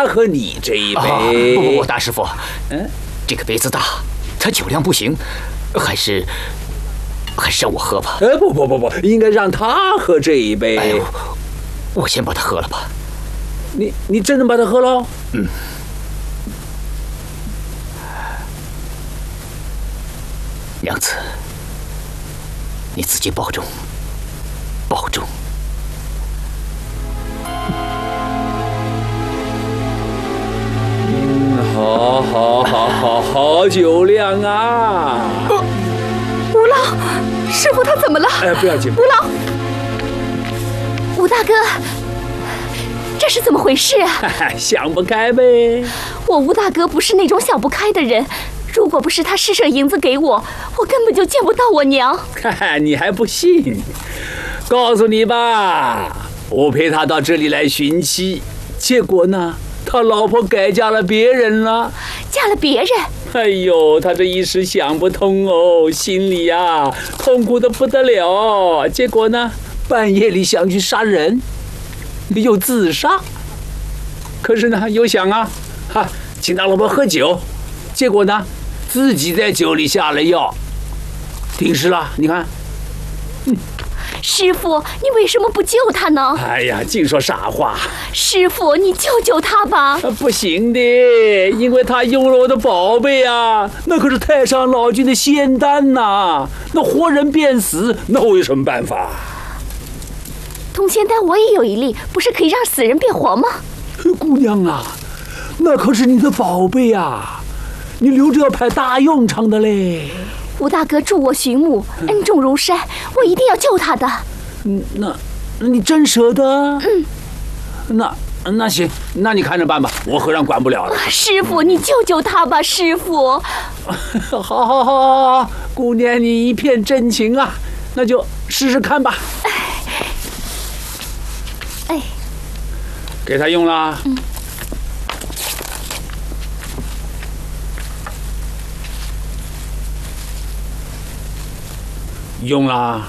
他喝你这一杯。 不，大师傅，这个杯子大，他酒量不行，还是让我喝吧。 不，应该让他喝这一杯。 哎呦，我先把它喝了吧。 你真能把它喝了？ 娘子，你自己保重，保重。 好酒量啊！ 吴老，师傅他怎么了？ 不要紧。 吴老，吴大哥，这是怎么回事啊？ 想不开呗。 我吴大哥不是那种想不开的人，如果不是他施舍银子给我，我根本就见不到我娘。 你还不信？告诉你吧，我陪他到这里来寻妻，结果呢，他老婆改嫁了别人了。 嫁了别人？ 哎呦，他这一时想不通哦，心里呀痛苦的不得了。结果呢，半夜里想去杀人，又自杀。可是呢，又想请他老婆喝酒，结果呢，自己在酒里下了药，停尸了。你看。 师傅，你为什么不救他呢？ 哎呀，净说傻话！ 师傅，你救救他吧！ 不行的，因为他用了我的宝贝啊，那可是太上老君的仙丹呐，那活人变死，那我有什么办法？ 通仙丹我也有一粒，不是可以让死人变活吗？ 姑娘啊，那可是你的宝贝啊，你留着要派大用场的嘞。 吴大哥助我寻母，恩重如山，我一定要救他的。 那你真舍得？那行，那你看着办吧，我和尚管不了了。 师傅，你救救他吧，师傅。 好，姑娘你一片真情啊，那就试试看吧。给他用了。用啦。